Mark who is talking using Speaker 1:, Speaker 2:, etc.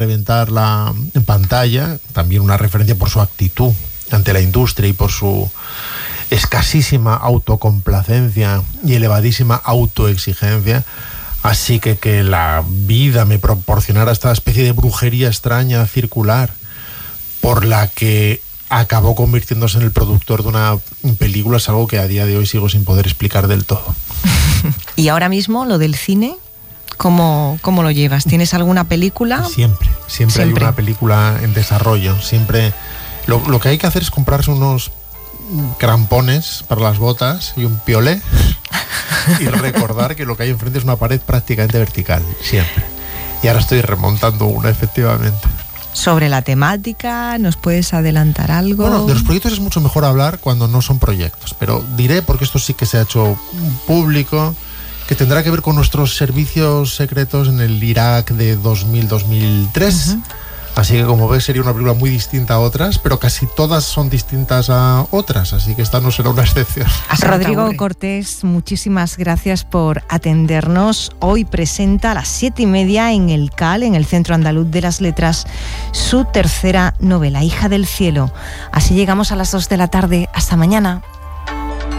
Speaker 1: reventar la pantalla, también una referencia por su actitud ante la industria y por su escasísima autocomplacencia y elevadísima autoexigencia. Así que la vida me proporcionara esta especie de brujería extraña, circular, por la que acabó convirtiéndose en el productor de una película, es algo que a día de hoy sigo sin poder explicar del todo.
Speaker 2: ¿Y ahora mismo lo del cine? ¿Cómo lo llevas? ¿Tienes alguna película?
Speaker 1: Siempre hay una película en desarrollo. Siempre lo que hay que hacer es comprarse unos crampones para las botas y un piolé y recordar que lo que hay enfrente es una pared prácticamente vertical, siempre. Y ahora estoy remontando una, efectivamente.
Speaker 2: Sobre la temática, ¿nos puedes adelantar algo?
Speaker 1: Bueno, de los proyectos es mucho mejor hablar cuando no son proyectos, pero diré, porque esto sí que se ha hecho público, que tendrá que ver con nuestros servicios secretos en el Irak de 2000-2003. Uh-huh. Así que, como ves, sería una película muy distinta a otras, pero casi todas son distintas a otras, así que esta no será una excepción.
Speaker 2: Rodrigo Cortés, muchísimas gracias por atendernos. Hoy presenta a las 7:30 en el CAL, en el Centro Andaluz de las Letras, su tercera novela, Hija del Cielo. Así llegamos a las 2 de la tarde. Hasta mañana.